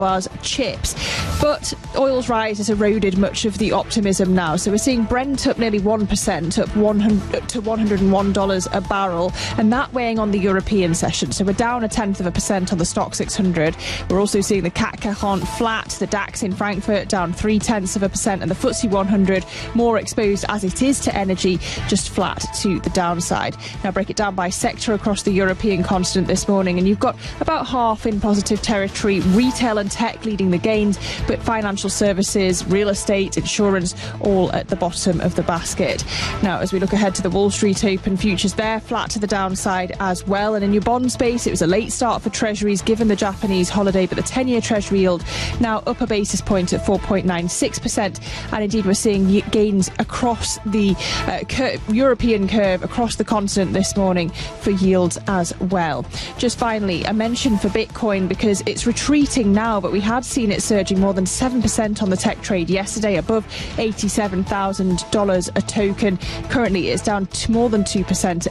as chips. But oil's rise has eroded much of the optimism now. So we're seeing Brent up nearly 1%, up to $101 a barrel, and that weighing on the European session. So we're down 0.1% on the Stock 600. We're also seeing the CAC 40 flat, the DAX in Frankfurt down 0.3%, and the FTSE 100 more exposed as it is to energy, just flat to the downside. Now break it down by sector across the European continent this morning, and you've got about half in positive territory. Retail and tech leading the gains, but financial services, real estate, insurance all at the bottom of the basket. Now, as we look ahead to the Wall Street Open, futures there flat to the downside as well. And in your bond space, it was a late start for treasuries given the Japanese holiday, but the 10-year treasury yield now up a basis point at 4.96%. And indeed, we're seeing gains across the European curve, across the continent this morning for yields as well. Just finally, a mention for Bitcoin, because it's retreating now, but we had seen it surging more than 7% on the tech trade yesterday, above $87,000 a token. Currently, it's down to more than 2% to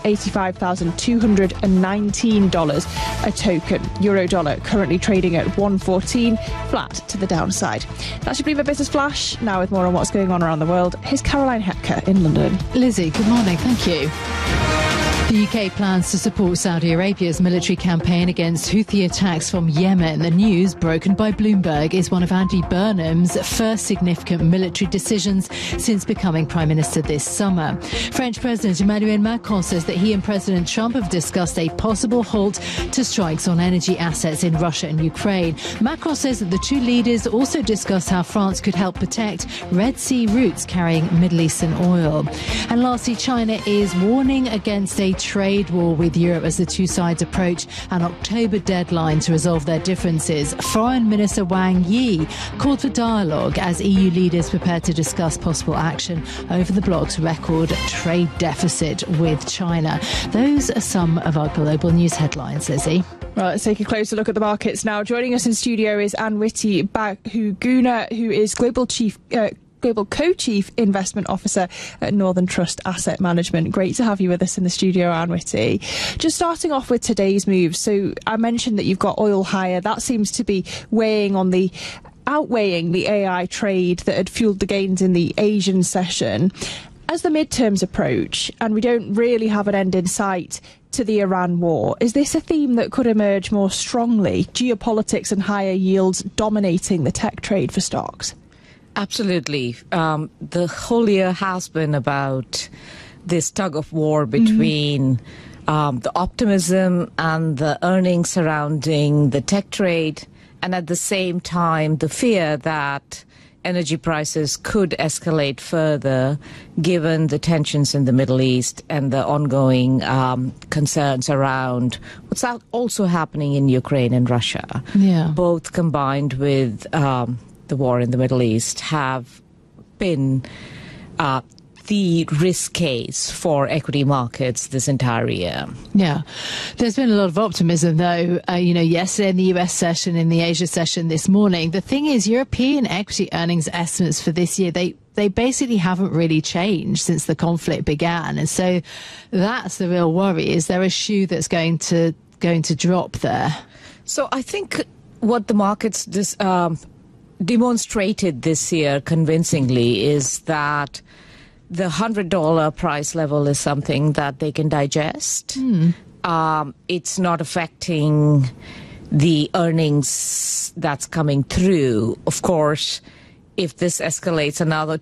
$85,219 a token. Eurodollar currently trading at 114, flat to the downside. That's your Bloomberg Business Flash. Now with more on what's going on around the world, here's Caroline Hepker in London. Lizzie, good morning. Thank you. The UK plans to support Saudi Arabia's military campaign against Houthi attacks from Yemen. The news, broken by Bloomberg, is one of Andy Burnham's first significant military decisions since becoming Prime Minister this summer. French President Emmanuel Macron says that he and President Trump have discussed a possible halt to strikes on energy assets in Russia and Ukraine. Macron says that the two leaders also discussed how France could help protect Red Sea routes carrying Middle Eastern oil. And lastly, China is warning against a trade war with Europe as the two sides approach an October deadline to resolve their differences. Foreign Minister Wang Yi called for dialogue as EU leaders prepare to discuss possible action over the bloc's record trade deficit with China. Those are some of our global news headlines, Lizzie. Well, let's take a closer look at the markets now. Joining us in studio is Anne Witty-Baguna, who is Global Co-Chief Investment Officer at Northern Trust Asset Management. Great to have you with us in the studio, Anne Witty. Just starting off with today's moves. So I mentioned that you've got oil higher. That seems to be outweighing the AI trade that had fueled the gains in the Asian session. As the midterms approach, and we don't really have an end in sight to the Iran war, is this a theme that could emerge more strongly? Geopolitics and higher yields dominating the tech trade for stocks? Absolutely. The whole year has been about this tug of war between the optimism and the earnings surrounding the tech trade, and at the same time the fear that energy prices could escalate further given the tensions in the Middle East and the ongoing concerns around what's also happening in Ukraine and Russia. Yeah. Both combined with the war in the Middle East have been the risk case for equity markets this entire year. Yeah. There's been a lot of optimism, though, yesterday in the US session, in the Asia session this morning. The thing is, European equity earnings estimates for this year, they basically haven't really changed since the conflict began. And so that's the real worry. Is there a shoe that's going to drop there? So I think what the markets demonstrated this year convincingly is that the $100 price level is something that they can digest. It's not affecting the earnings that's coming through. Of course, if this escalates another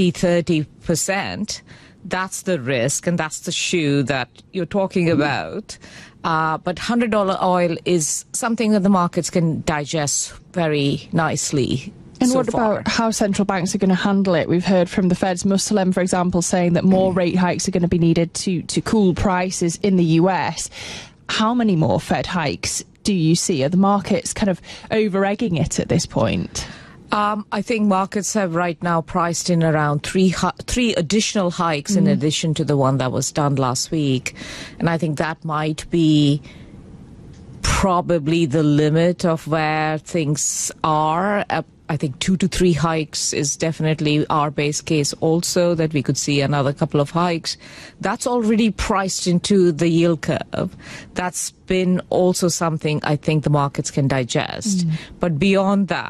20-30%, that's the risk and that's the shoe that you're talking about. But $100 oil is something that the markets can digest very nicely. And what about how central banks are going to handle it? We've heard from the Fed's Muslim, for example, saying that more rate hikes are going to be needed to cool prices in the US. How many more Fed hikes do you see? Are the markets kind of over-egging it at this point? I think markets have right now priced in around three additional hikes in addition to the one that was done last week. And I think that might be probably the limit of where things are. I think 2 to 3 hikes is definitely our base case also, that we could see another couple of hikes. That's already priced into the yield curve. That's been also something I think the markets can digest. But beyond that,